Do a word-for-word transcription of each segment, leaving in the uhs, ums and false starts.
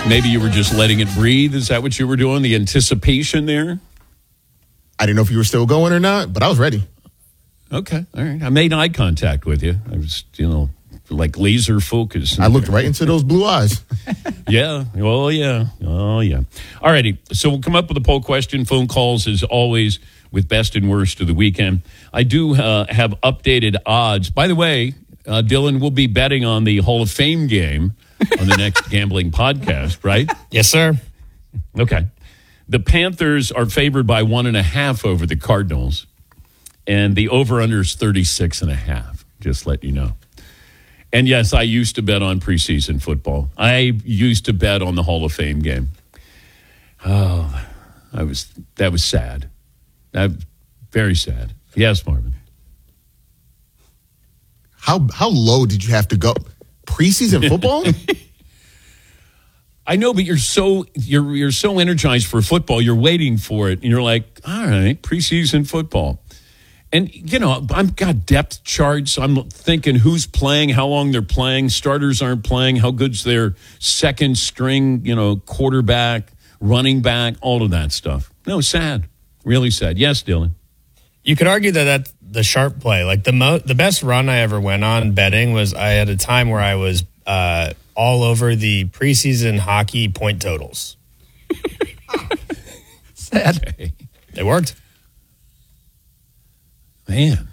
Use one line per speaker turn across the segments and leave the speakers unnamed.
Maybe you were just letting it breathe. Is that what you were doing? The anticipation there?
I didn't know if you were still going or not, but I was ready.
Okay, all right. I made eye contact with you. I was, you know, like laser focused.
I looked right into those blue eyes.
Yeah. Oh, yeah. Oh, yeah. All righty. So we'll come up with a poll question. Phone calls, as always, with best and worst of the weekend. I do uh, have updated odds. By the way, uh, Dylan will be betting on the Hall of Fame game on the next gambling podcast, right?
Yes, sir.
Okay. The Panthers are favored by one and a half over the Cardinals, and the over-under is thirty-six and a half, just let you know. And yes, I used to bet on preseason football. I used to bet on the Hall of Fame game. Oh, I was that was sad. That very sad. Yes, Marvin.
How how low did you have to go? Preseason football?
I know, but you're so you're you're so energized for football. You're waiting for it, and you're like, all right, preseason football. And, you know, I've got depth charts. I'm thinking who's playing, how long they're playing. Starters aren't playing. How good's their second string, you know, quarterback, running back, all of that stuff. No, sad. Really sad. Yes, Dylan.
You could argue that that's the sharp play. Like the mo- the best run I ever went on betting was I had a time where I was uh, all over the preseason hockey point totals.
Sad. Okay.
It worked.
Man,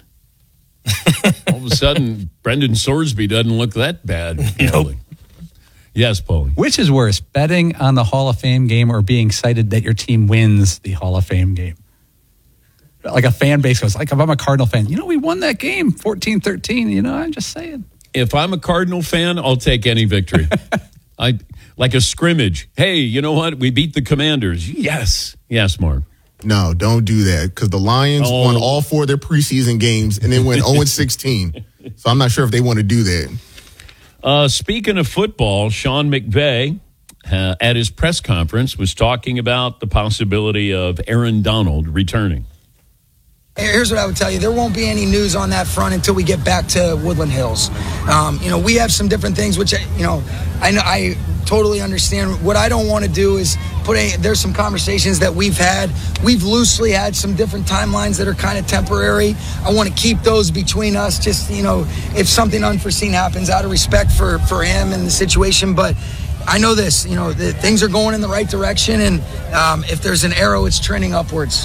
all of a sudden, Brendan Sorsby doesn't look that bad.
Nope.
Yes, Paulie.
Which is worse, betting on the Hall of Fame game or being excited that your team wins the Hall of Fame game? Like a fan base goes, like if I'm a Cardinal fan, you know, we won that game fourteen thirteen, you know, I'm just saying.
If I'm a Cardinal fan, I'll take any victory. I like a scrimmage. Hey, you know what? We beat the Commanders. Yes. Yes, Mark.
No, don't do that because the Lions oh. won all four of their preseason games and then went oh and sixteen. So I'm not sure if they want to do that.
Uh, speaking of football, Sean McVay uh, at his press conference was talking about the possibility of Aaron Donald returning.
Here's what I would tell you. There won't be any news on that front until we get back to Woodland Hills. Um, you know, we have some different things, which, you know, I know I totally understand. What I don't want to do is put a, there's some conversations that we've had. We've loosely had some different timelines that are kind of temporary. I want to keep those between us, just, you know, if something unforeseen happens, out of respect for, for him and the situation. But I know this, you know, the, things are going in the right direction. And um, if there's an arrow, it's trending upwards.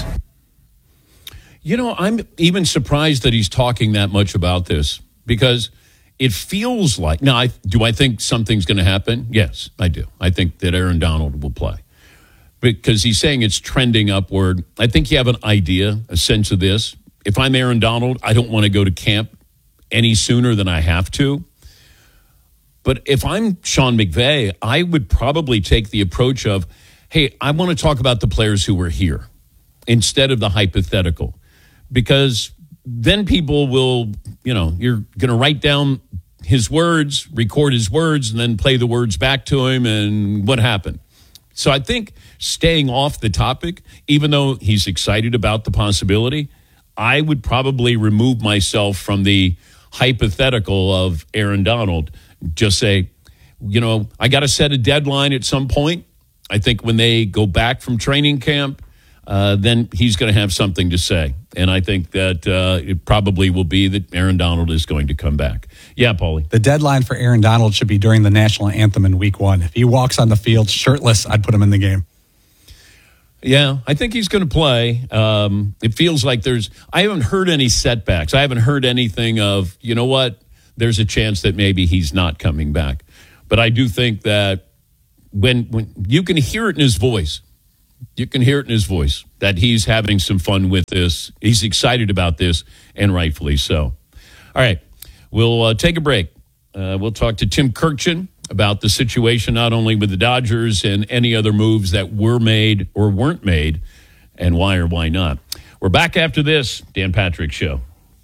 You know, I'm even surprised that he's talking that much about this because it feels like, now, I, do I think something's going to happen? Yes, I do. I think that Aaron Donald will play because he's saying it's trending upward. I think you have an idea, a sense of this. If I'm Aaron Donald, I don't want to go to camp any sooner than I have to. But if I'm Sean McVay, I would probably take the approach of, hey, I want to talk about the players who were here instead of the hypothetical. Because then people will, you know, you're going to write down his words, record his words, and then play the words back to him, and what happened? So I think staying off the topic, even though he's excited about the possibility, I would probably remove myself from the hypothetical of Aaron Donald. Just say, you know, I got to set a deadline at some point. I think when they go back from training camp, Uh, then he's going to have something to say. And I think that uh, it probably will be that Aaron Donald is going to come back. Yeah, Paulie.
The deadline for Aaron Donald should be during the national anthem in week one. If he walks on the field shirtless, I'd put him in the game.
Yeah, I think he's going to play. Um, it feels like there's, I haven't heard any setbacks. I haven't heard anything of, you know what, there's a chance that maybe he's not coming back. But I do think that when when you can hear it in his voice, You can hear it in his voice that he's having some fun with this. He's excited about this, and rightfully so. All right, we'll uh, take a break. Uh, we'll talk to Tim Kurkjian about the situation, not only with the Dodgers and any other moves that were made or weren't made, and why or why not. We're back after this Dan Patrick Show.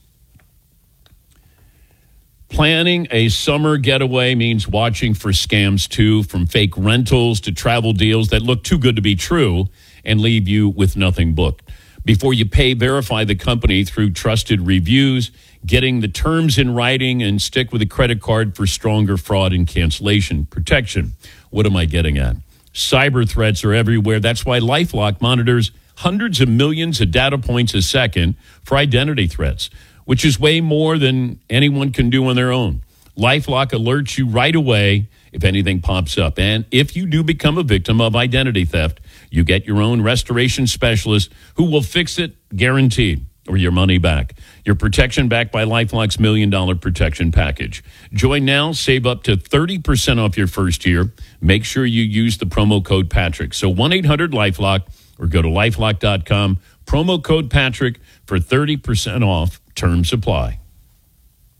Planning a summer getaway means watching for scams, too, from fake rentals to travel deals that look too good to be true and leave you with nothing booked. Before you pay, verify the company through trusted reviews, getting the terms in writing, and stick with a credit card for stronger fraud and cancellation protection. What am I getting at? Cyber threats are everywhere. That's why LifeLock monitors hundreds of millions of data points a second for identity threats, which is way more than anyone can do on their own. LifeLock alerts you right away if anything pops up. And if you do become a victim of identity theft, you get your own restoration specialist who will fix it, guaranteed, or your money back. Your protection backed by LifeLock's Million Dollar Protection Package. Join now, save up to thirty percent off your first year. Make sure you use the promo code Patrick. So one eight hundred LifeLock or go to lifelock dot com. Promo code Patrick for thirty percent off. Terms apply.